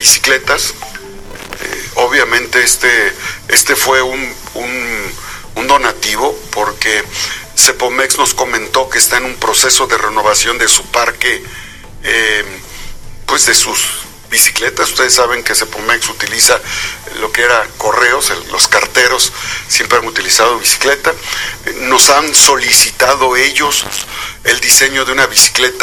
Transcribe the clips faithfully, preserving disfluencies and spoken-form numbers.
bicicletas. Eh, obviamente este, este fue un, un, un donativo, porque Cepomex nos comentó que está en un proceso de renovación de su parque, eh, pues de sus bicicletas. Ustedes saben que Cepomex utiliza lo que era correos, el, los carteros siempre han utilizado bicicleta. Nos han solicitado ellos el diseño de una bicicleta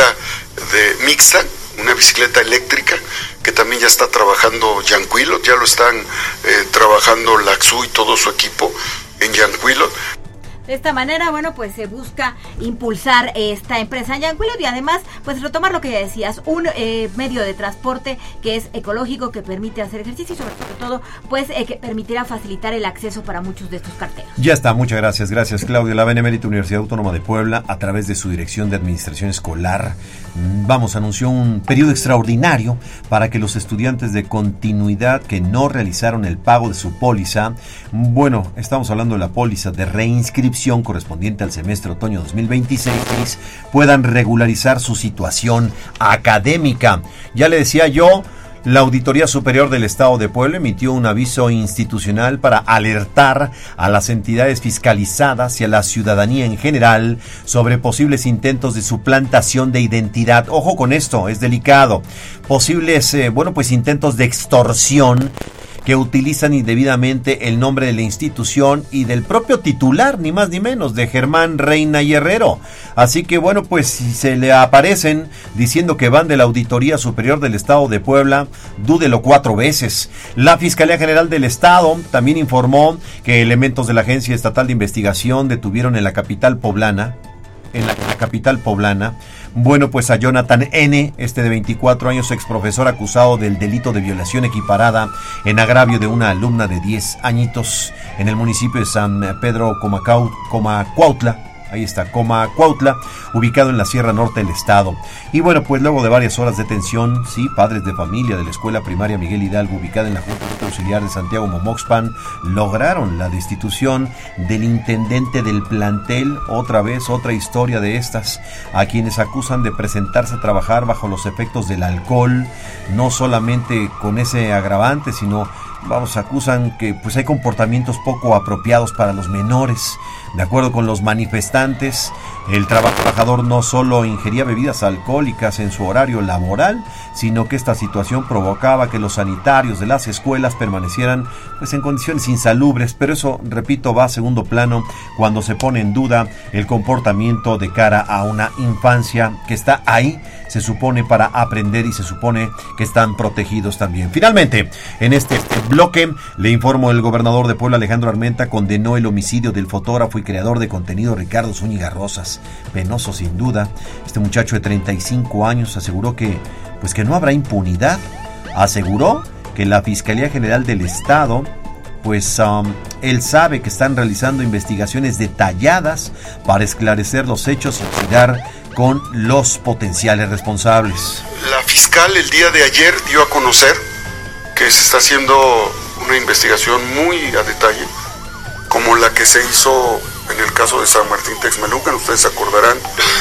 de mixta, una bicicleta eléctrica, que también ya está trabajando Yanquilot, ya lo están eh, trabajando Laxu y todo su equipo en Yanquilot. De esta manera, bueno, pues se busca impulsar esta empresa en Yanquilot y además, pues retomar lo que ya decías, un eh, medio de transporte que es ecológico, que permite hacer ejercicio y sobre todo, pues eh, que permitirá facilitar el acceso para muchos de estos carteros. Ya está, muchas gracias, gracias Claudia. La Benemérita Universidad Autónoma de Puebla, a través de su Dirección de Administración Escolar, vamos, anunció un periodo extraordinario para que los estudiantes de continuidad que no realizaron el pago de su póliza, bueno, estamos hablando de la póliza de reinscripción correspondiente al semestre otoño dos mil veintiséis, puedan regularizar su situación académica. Ya le decía yo, la Auditoría Superior del Estado de Puebla emitió un aviso institucional para alertar a las entidades fiscalizadas y a la ciudadanía en general sobre posibles intentos de suplantación de identidad. Ojo con esto, es delicado. Posibles, eh, bueno, pues intentos de extorsión que utilizan indebidamente el nombre de la institución y del propio titular, ni más ni menos, de Germán Reina y Herrero. Así que bueno, pues si se le aparecen diciendo que van de la Auditoría Superior del Estado de Puebla, dúdelo cuatro veces. La Fiscalía General del Estado también informó que elementos de la Agencia Estatal de Investigación detuvieron en la capital poblana, en la, en la capital poblana, bueno, pues a Jonathan N., este de veinticuatro años, exprofesor acusado del delito de violación equiparada en agravio de una alumna de diez añitos en el municipio de San Pedro Comacau, Comacuautla. Ahí está, Comacuautla, ubicado en la Sierra Norte del estado. Y bueno, pues luego de varias horas de tensión, sí, padres de familia de la escuela primaria Miguel Hidalgo, ubicada en la Junta Auxiliar de Santiago Momoxpan, lograron la destitución del intendente del plantel. Otra vez, otra historia de estas, a quienes acusan de presentarse a trabajar bajo los efectos del alcohol, no solamente con ese agravante, sino, vamos, acusan que pues hay comportamientos poco apropiados para los menores. De acuerdo con los manifestantes, el trabajador no solo ingería bebidas alcohólicas en su horario laboral, sino que esta situación provocaba que los sanitarios de las escuelas permanecieran pues en condiciones insalubres, pero eso, repito, va a segundo plano cuando se pone en duda el comportamiento de cara a una infancia que está ahí, se supone, para aprender, y se supone que están protegidos también. Finalmente, en este, este bloque, le informo, el gobernador de Puebla, Alejandro Armenta, condenó el homicidio del fotógrafo y creador de contenido Ricardo Zúñiga Rosas. Penoso sin duda. Este muchacho de treinta y cinco años aseguró que, pues que no habrá impunidad. Aseguró que la Fiscalía General del Estado, pues um, él sabe que están realizando investigaciones detalladas para esclarecer los hechos y llegar con los potenciales responsables. La fiscal el día de ayer dio a conocer que se está haciendo una investigación muy a detalle, como la que se hizo en el caso de San Martín Texmelucan, ustedes se acordarán,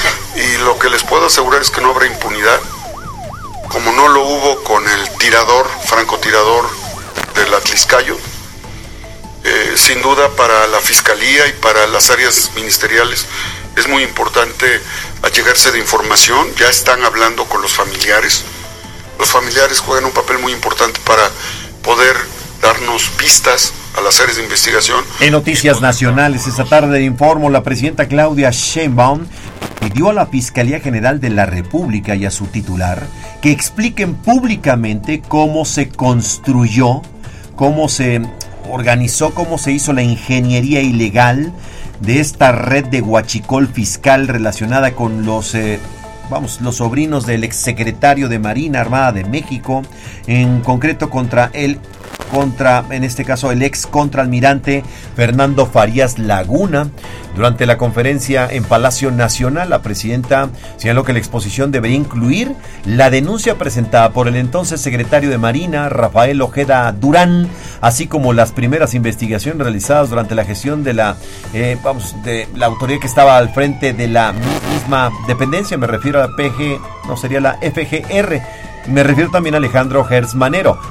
y lo que les puedo asegurar es que no habrá impunidad, como no lo hubo con el tirador, francotirador del Atliscayo. Eh, sin duda, para la Fiscalía y para las áreas ministeriales es muy importante allegarse de información. Ya están hablando con los familiares. Los familiares juegan un papel muy importante para poder darnos pistas a las áreas de investigación. En Noticias Nacionales, esta tarde informo, la presidenta Claudia Sheinbaum pidió a la Fiscalía General de la República y a su titular que expliquen públicamente cómo se construyó, cómo se organizó, cómo se hizo la ingeniería ilegal de esta red de huachicol fiscal relacionada con los eh, vamos, los sobrinos del exsecretario de Marina Armada de México, en concreto contra el contra, en este caso, el ex contraalmirante Fernando Farías Laguna. Durante la conferencia en Palacio Nacional, la presidenta señaló que la exposición debería incluir la denuncia presentada por el entonces secretario de Marina, Rafael Ojeda Durán, así como las primeras investigaciones realizadas durante la gestión de la, eh, vamos, de la autoridad que estaba al frente de la misma dependencia. Me refiero a la P G, no sería la F G R. Me refiero también a Alejandro Gertz Manero.